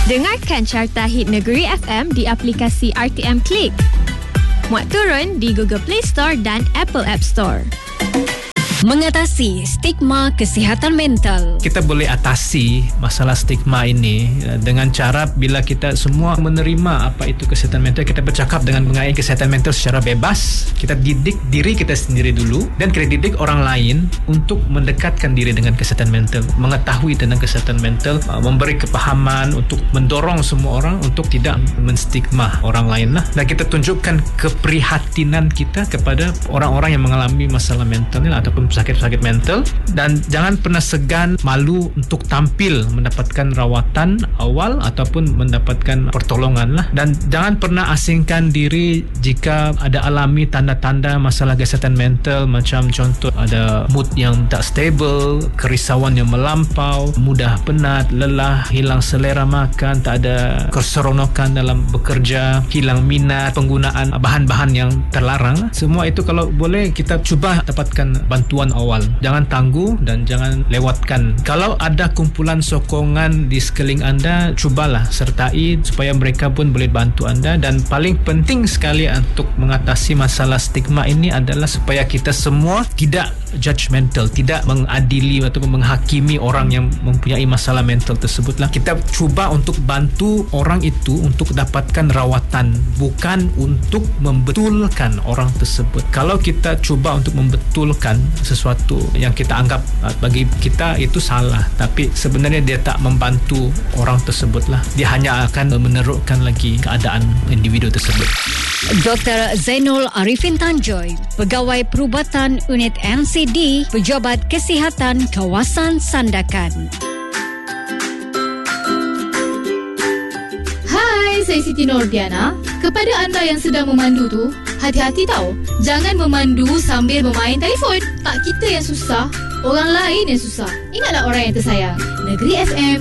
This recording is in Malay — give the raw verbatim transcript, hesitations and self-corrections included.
Dengarkan Carta Hit Negeri F M di aplikasi R T M Click. Muat turun di Google Play Store dan Apple App Store. Mengatasi stigma kesihatan mental. Kita boleh atasi masalah stigma ini dengan cara bila kita semua menerima apa itu kesihatan mental, kita bercakap dengan mengenai kesihatan mental secara bebas. Kita didik diri kita sendiri dulu dan kita didik orang lain untuk mendekatkan diri dengan kesihatan mental, mengetahui tentang kesihatan mental, memberi kepahaman untuk mendorong semua orang untuk tidak menstigma orang lain lah. Dan kita tunjukkan keprihatinan kita kepada orang-orang yang mengalami masalah mental ni ataupun sakit-sakit mental, dan jangan pernah segan malu untuk tampil mendapatkan rawatan awal ataupun mendapatkan pertolongan lah. Dan jangan pernah asingkan diri jika ada alami tanda-tanda masalah kesihatan mental, macam contoh ada mood yang tak stable, kerisauan yang melampau, mudah penat, lelah, hilang selera makan, tak ada keseronokan dalam bekerja, hilang minat, penggunaan bahan-bahan yang terlarang. Semua itu kalau boleh kita cuba dapatkan bantuan awal. Jangan tangguh dan jangan lewatkan. Kalau ada kumpulan sokongan di sekeliling anda, cubalah sertai supaya mereka pun boleh bantu anda. Dan paling penting sekali untuk mengatasi masalah stigma ini adalah supaya kita semua tidak judgmental, tidak mengadili ataupun menghakimi orang yang mempunyai masalah mental tersebutlah. Kita cuba untuk bantu orang itu untuk dapatkan rawatan, bukan untuk membetulkan orang tersebut. Kalau kita cuba untuk membetulkan sesuatu yang kita anggap bagi kita itu salah, tapi sebenarnya dia tak membantu orang tersebut lah. Dia hanya akan menerukkan lagi keadaan individu tersebut. Doktor Zainul Arifin Tanjoy, Pegawai Perubatan Unit N C D, Pejabat Kesihatan Kawasan Sandakan. Hai, saya Siti Nordiana. Kepada anda yang sedang memandu tu, hati-hati tau. Jangan memandu sambil bermain telefon. Tak kita yang susah, orang lain yang susah. Ingatlah orang yang tersayang. Negeri F M